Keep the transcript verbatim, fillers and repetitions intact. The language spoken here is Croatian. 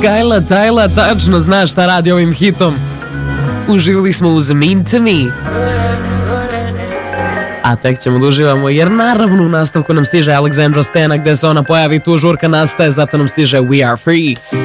Kajla, Tajla, tačno znaš šta radi ovim hitom. Uživali smo uz Mean to Me. A tek ćemo da uživamo jer naravno u nastavku nam stiže Alexandra Stena gde se ona pojavi, tu žurka nastaje, zato nam stiže We Are Free.